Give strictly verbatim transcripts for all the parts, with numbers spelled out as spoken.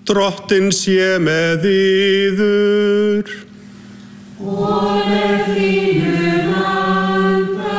Drottinn sé með yður. Og með þínum anda.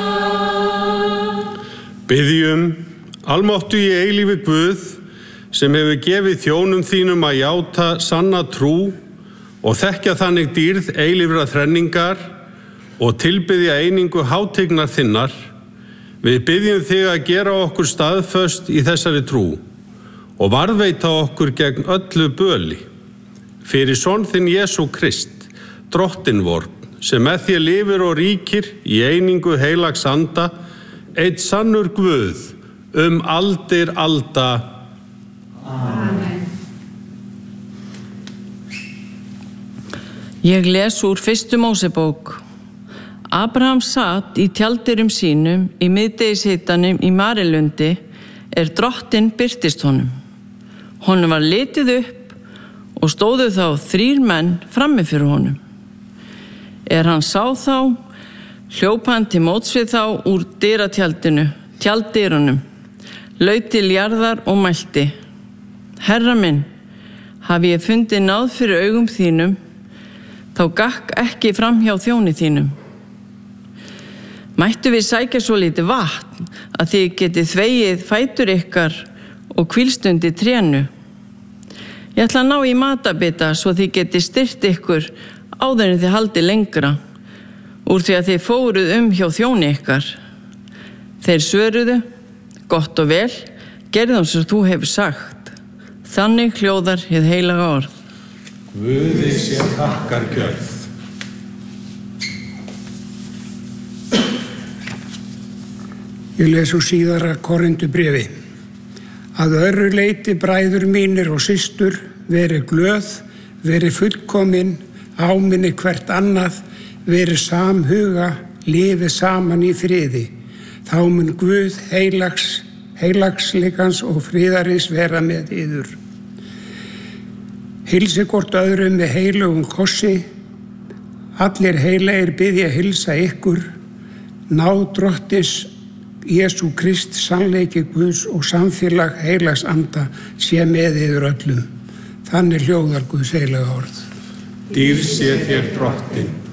Biðjum, almáttugi eilífi Guð, sem hefur gefið þjónum þínum að játa sanna trú og þekkja þannig dýrð eilífra þrenningar og tilbiðja einingu hátignar þinnar. Við biðjum þig að gera okkur staðföst í þessari trú og varðveita okkur gegn öllu böli. Fyrir son þinn Jesú Krist, Drottinn vor, sem með þér lifir og ríkir í einingu heilags anda, einn sannur Guð, um aldir alda. Amen. Ég les úr fyrstu Mósebók. Abraham satt í tjaldirum sínum í miðdegishitanum í Marilundi er Drottinn birtist honum. Honum var litið upp og stóðu þá þrír menn frammi fyrir honum. Er hann sá þá, hljóp hann til móts við þá úr dyratjaldinu, tjalddyrunum, laut til jarðar og mælti: Herra minn, hafi ég fundið náð fyrir augum þínum, þá gakk ekki fram hjá þjóni þínum. Mættu við sækja svo lítið vatn að þið getið þvegið fætur ykkar og hvílstundi trénu. Ég ætla að ná í matabita svo þið getið styrt ykkur áður en þið haldið lengra, úr því að þið fóruð um hjá þjóni ykkar. Þeir svöruðu: Gott og vel, gerðum sem þú hefur sagt. Þannig hljóðar hið heilaga orð. Guði sé þakkargjörð. Ég les úr síðara Korintubréfi. Að öðru leyti, bræður mínir og systur, verið glöð, verið fullkomin, áminni hvert annað, verið samhuga, lifið saman í friði. Þá mun Guð heilags, heilagsleikans og friðarins vera með yður. Hilsi hvort öðrum með heilugum kossi. Allir heilegir biðja hilsa ykkur. Náð Drottins Jesú Krist, sannleiki Guðs og samfélag heilags anda sé með yður öllum. Þannig hljóðar Guðs heilaga orð. Dýr sé þér Drottinn.